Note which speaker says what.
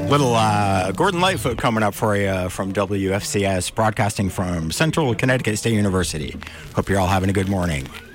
Speaker 1: Little Gordon Lightfoot coming up for you from WFCS, broadcasting from Central Connecticut State University. Hope you're all having a good morning.